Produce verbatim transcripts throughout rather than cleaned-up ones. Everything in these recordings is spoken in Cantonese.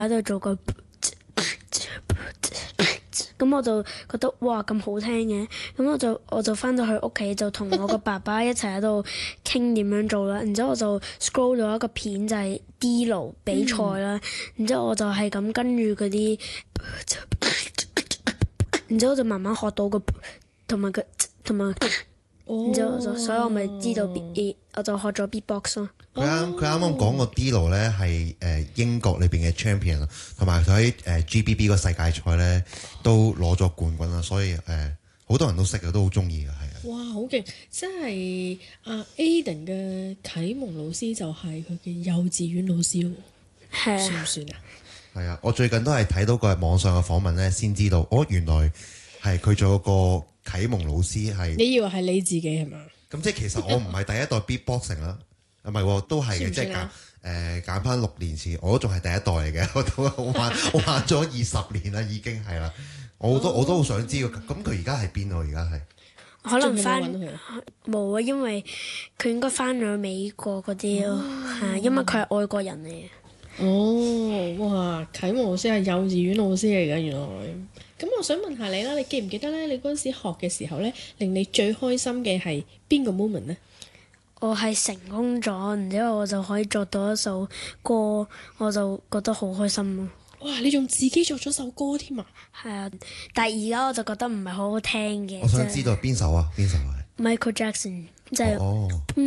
喺度做個。咁我就覺得哇咁好聽嘅，咁我就我就翻到去屋企就同我個爸爸一齊喺度傾點樣做啦。然之後我就 scroll 咗一個片就係 D-Lo 比賽啦，嗯、然之後我就係咁跟住嗰啲，然之後就慢慢學到個同埋個同埋，然之後就所以我咪知道 beat，我就學咗 beatbox 咯。 佢啱佢啱啱講個 D-Lo 咧係誒英國裏邊嘅 champion，同埋佢喺誒 G B B 個世界賽咧都攞咗冠軍啦，所以誒好、呃、多人都識嘅，都好中意嘅，係啊！ 哇，好勁！即係阿 Aiden 嘅啟蒙老師就係佢嘅幼稚園老師咯， 係啊， 算唔算啊？ 係啊，我最近都係睇到個網上嘅訪問咧，先知道哦，原來係佢做個啟蒙老師係。你以為係你自己係嘛？咁即係其實我唔係第一代 beatboxing 啦。唔係喎，都係嘅，即係揀誒揀翻六年前，我都仲係第一代嚟嘅，我都我玩我玩咗二十年啦，已經係啦，我都、哦、我都好想知喎，咁佢而家喺邊喎？而家係可能翻冇啊，因為佢應該翻咗美國嗰啲咯，係啊、哦，因為佢係外國人嚟嘅。 哦，哇！啟蒙老師係幼稚園老師嚟㗎，原來。咁我想問下你啦，你記唔記得咧？你嗰陣時學嘅時候咧，令你最開心嘅係邊個 moment 咧？ 我係成功咗，然之後我就可以作到一首歌，我就覺得好開心咯。 哇！你仲自己作咗首歌添啊？ 係啊，但係而家我就覺得唔係好好聽嘅。 我想知道邊首啊？邊首啊 ？Michael Jackson 就係。 哦。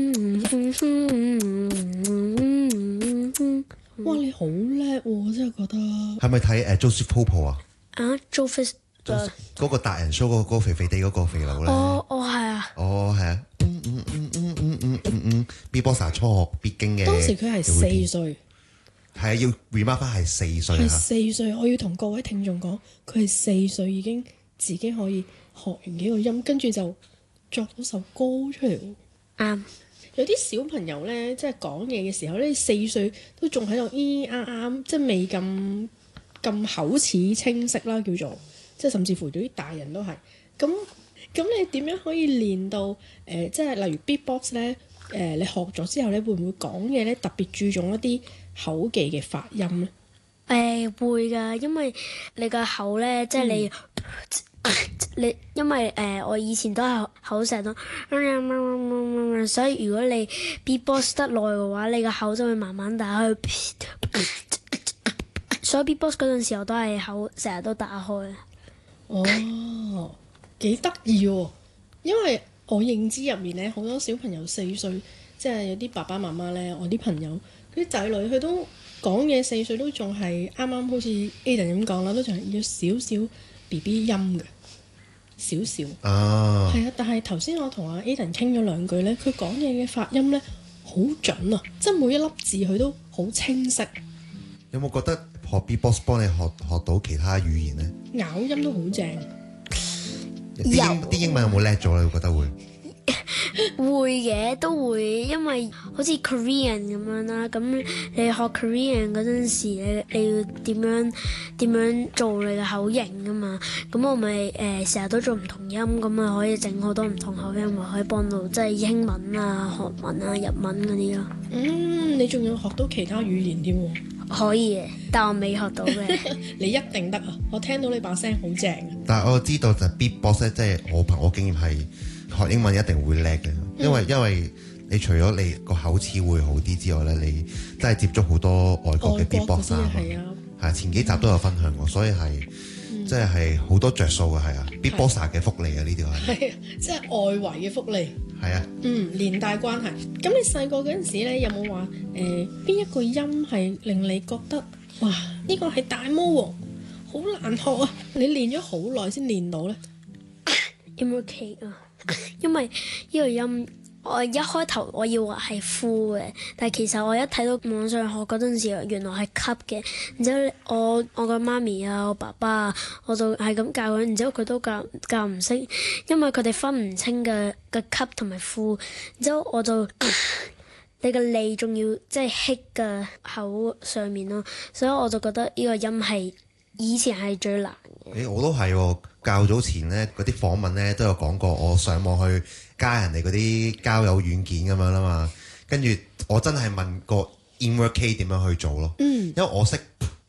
哇！你好叻喎，我真係覺得。 係咪睇誒 Joseph Popo 啊？ 啊 Joseph 嗰個達人 show 嗰個肥肥地嗰個肥佬咧。 哦哦係啊。 哦係啊。嗯嗯嗯嗯嗯嗯嗯嗯 Beatboxer 初學必經嘅。 當時佢係四歲。 係啊，要 remark 翻係四歲。 係四歲，我要同各位聽眾講，佢係四歲已經自己可以學完幾個音，跟住就作到首歌出嚟。 啱、嗯。 有啲小朋友咧，即係講嘢嘅時候咧，四歲都仲喺度咿咿啱啱，即係未咁咁口齒清晰啦，叫做即係甚至乎對啲大人都係咁。咁你點樣可以練到誒、呃？即係例如 beatbox 咧，誒、呃、你學咗之後咧，會唔會講嘢咧特別注重一啲口技嘅發音咧？誒、 呃、會㗎，因為你個口咧，即係你、嗯、你因為誒、呃、我以前都係口成都，所以如果你 beatbox 得耐嘅話，你個口就會慢慢打開。所以 beatbox 嗰陣時候都係口成日都打開。 哦。幾得意喎，因為我認知入面咧，好多小朋友四歲，即係有啲爸爸媽媽咧，我啲朋友啲仔女佢都講嘢，四歲都仲係啱啱好似 Aiden 咁講啦，都仲係要少少 B B 音嘅，少少。啊，係啊，但係頭先我同阿 Aiden 傾咗兩句咧，佢講嘢嘅發音咧好準啊，即係每一粒字佢都好清晰。 有冇覺得學 Beatbox 幫你學學到其他語言咧？ 咬音都好正。 啲英啲英文有冇叻咗咧？你覺得會會嘅，都會，因為好似 Korean 咁樣啦。咁你學 Korean 嗰陣時，你你要點樣點樣做你嘅口型噶嘛？咁我咪誒成日都做唔同音，咁咪可以整好多唔同口音，咪可以幫到即係英文啊、韓文啊、日文嗰啲咯。 嗯，你仲要學到其他語言添喎？ 可以嘅，但我未學到嘅。 你一定得啊！我聽到你把聲好正。 但係我知道就 Beatbox 即係我憑我經驗係學英文一定會叻嘅，因為、嗯、因為你除咗你個口齒會好啲之外咧，你真係接觸好多外國嘅 Beatbox 啊嘛。係啊，係前幾集都有分享過，所以係即係係好多着數嘅，係啊 Beatboxer 嘅福利啊，呢條係。係啊，即係外圍嘅福利。係啊，嗯，連帶關係。咁你細個嗰陣時咧，有冇話誒邊一個音係令你覺得哇呢、呢個係大魔王，好難學啊？你練咗好耐先練到咧？ 有冇 K 啊？因為呢個音我一開頭我以為係呼嘅，但係其實我一睇到網上學嗰陣時，原來係吸嘅。然之後我我個媽咪啊，我爸爸啊，我就係咁教佢，然之後佢都教教唔識，因為佢哋分唔清嘅嘅吸同埋呼。然之後我就你個脷仲要即係吸嘅口上面咯，所以我就覺得呢個音係以前係最難嘅。誒、欸，我都係喎。較早前咧嗰啲訪問咧都有講過，我上網去加人哋嗰啲交友軟件咁樣啦嘛，跟住我真係問過 inward K 點樣去做咯，嗯，因為我識